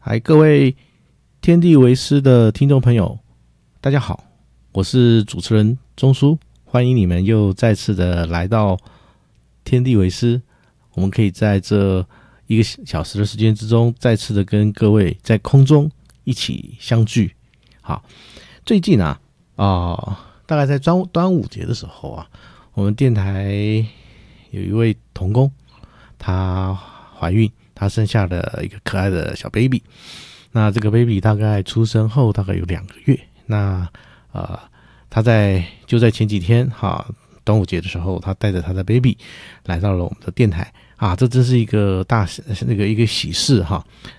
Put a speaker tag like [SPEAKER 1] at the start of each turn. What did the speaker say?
[SPEAKER 1] 嗨，各位天地为师的听众朋友，大家好，我是主持人钟叔，欢迎你们又再次的来到天地为师。我们可以在这1个小时的时间之中，再次的跟各位在空中一起相聚。好，最近大概在端午节的时候啊，我们电台有一位同工，她怀孕。她生下了一个可爱的小 baby， 那这个 baby 大概出生后大概有2个月，那她就在前几天端午节的时候，她带着她的 baby 来到了我们的电台啊，这真是一个一个喜事哈。